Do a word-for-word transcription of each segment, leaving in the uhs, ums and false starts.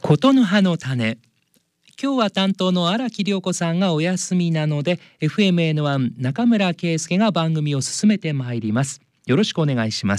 ことの葉の種。今日は担当の荒木涼子さんがお休みなので エフエムエヌワン 中村圭介が番組を進めてまいります。よろしくお願いします。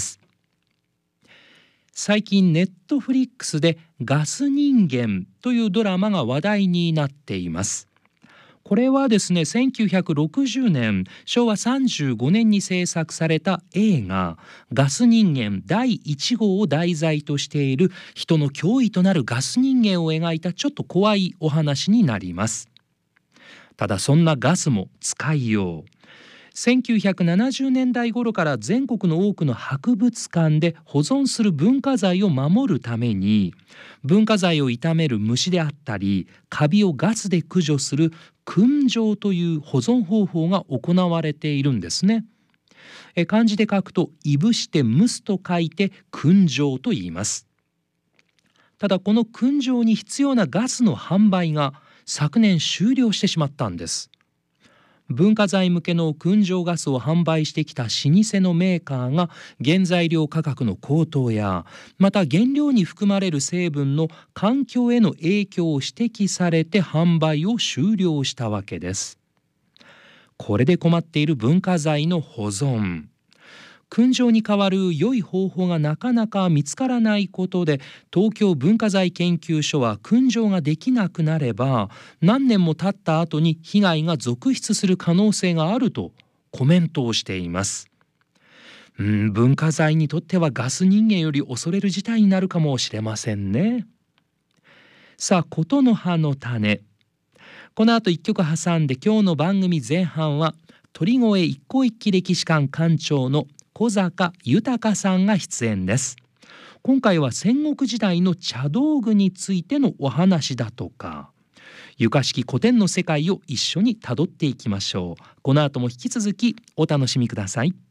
最近ネットフリックスでガス人間というドラマが話題になっています。これはですね、せんきゅうひゃくろくじゅうねん、しょうわさんじゅうごねんに制作された映画ガス人間だいいち号を題材としている人の脅威となるガス人間を描いたちょっと怖いお話になります。ただそんなガスも使いよう。せんきゅうひゃくななじゅうねんだい頃から全国の多くの博物館で保存する文化財を守るために文化財を傷める虫であったりカビをガスで駆除する燻蒸という保存方法が行われているんですね。え漢字で書くといぶして蒸すと書いて燻蒸と言います。ただこの燻蒸に必要なガスの販売が昨年終了してしまったんです。文化財向けの燻蒸ガスを販売してきた老舗のメーカーが原材料価格の高騰やまた原料に含まれる成分の環境への影響を指摘されて販売を終了したわけです。これで困っている文化財の保存。燻蒸に代わる良い方法がなかなか見つからないことで東京文化財研究所は燻蒸ができなくなれば何年も経った後に被害が続出する可能性があるとコメントをしています。うん、文化財にとってはガス人間より恐れる事態になるかもしれませんね。さあ、ことの葉の種。この後一曲挟んで今日の番組前半は鳥越一向一揆歴史館館長の小坂豊さんが出演です。今回は戦国時代の茶道具についてのお話だとか床式古典の世界を一緒にたどっていきましょう。この後も引き続きお楽しみください。